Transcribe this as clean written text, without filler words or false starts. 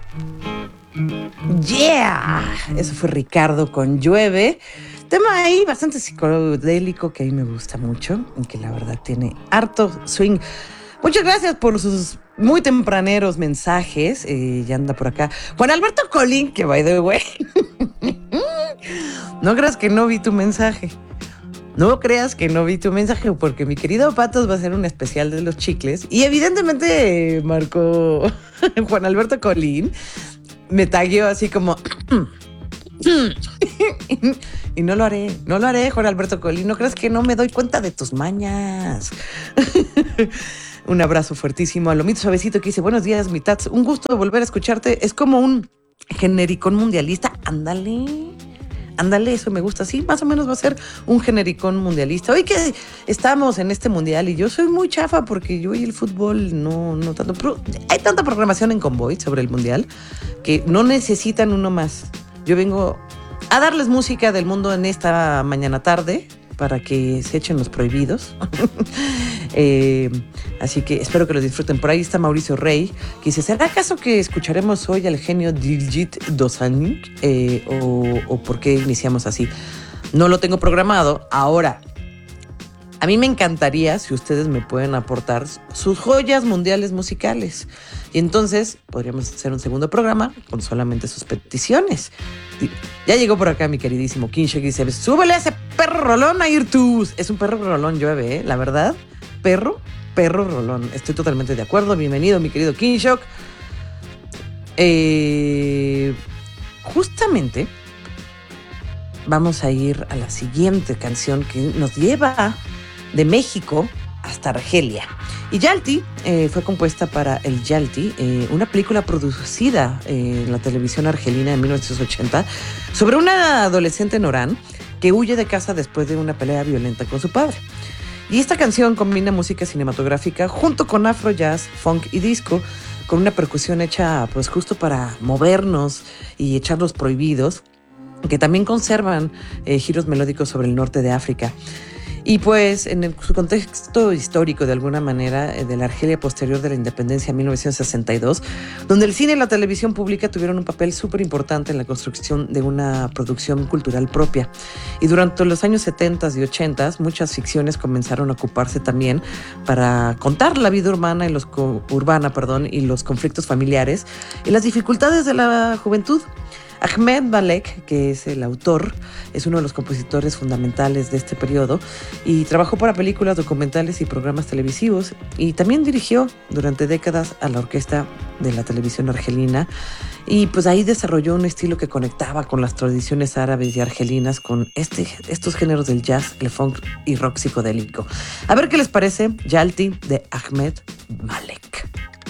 Yeah, eso fue Ricardo con Llueve. Tema ahí bastante psicodélico que a mí me gusta mucho y que la verdad tiene harto swing. Muchas gracias por sus muy tempraneros mensajes. Ya anda por acá Juan Alberto Colín, que by the way. No creas que no vi tu mensaje. No creas que no vi tu mensaje, porque mi querido Patos va a hacer un especial de los chicles. Y evidentemente Marco Juan Alberto Colín me tagueó así como... Y no lo haré, Juan Alberto Colín. No creas que no me doy cuenta de tus mañas. Un abrazo fuertísimo a Lomito Suavecito que dice: buenos días, mi Tats. Un gusto de volver a escucharte. Es como un genericón mundialista. Ándale, eso me gusta. Sí, más o menos va a ser un genericón mundialista. Hoy que estamos en este mundial y yo soy muy chafa porque yo y el fútbol no tanto. Pero hay tanta programación en Convoy sobre el mundial que no necesitan uno más. Yo vengo a darles música del mundo en esta mañana tarde para que se echen los prohibidos. Así que espero que lo disfruten. Por ahí está Mauricio Rey, que dice: ¿será acaso que escucharemos hoy al genio Diljit Dosanjh? ¿O por qué iniciamos así? No lo tengo programado. Ahora, a mí me encantaría si ustedes me pueden aportar sus joyas mundiales musicales. Y entonces podríamos hacer un segundo programa con solamente sus peticiones. Ya llegó por acá mi queridísimo Kinshok y dice: súbele a ese perro rolón a Irtus. Es un perro rolón, Llueve, la verdad. Perro rolón. Estoy totalmente de acuerdo. Bienvenido, mi querido Kinshok. Justamente vamos a ir a la siguiente canción que nos lleva de México hasta Argelia. Y Yalti fue compuesta para El Yalti, una película producida en la televisión argelina en 1980 sobre una adolescente en Orán que huye de casa después de una pelea violenta con su padre. Y esta canción combina música cinematográfica junto con afro, jazz, funk y disco, con una percusión hecha pues justo para movernos y echar los prohibidos, que también conservan giros melódicos sobre el norte de África. Y pues en su contexto histórico, de alguna manera, de la Argelia posterior de la independencia en 1962, donde el cine y la televisión pública tuvieron un papel súper importante en la construcción de una producción cultural propia. Y durante los años 70 y 80, muchas ficciones comenzaron a ocuparse también para contar la vida urbana y los conflictos familiares y las dificultades de la juventud. Ahmed Malek, que es el autor, es uno de los compositores fundamentales de este periodo y trabajó para películas, documentales y programas televisivos, y también dirigió durante décadas a la orquesta de la televisión argelina, y pues ahí desarrolló un estilo que conectaba con las tradiciones árabes y argelinas con estos géneros del jazz, el funk y rock psicodélico. A ver qué les parece Yalti de Ahmed Malek.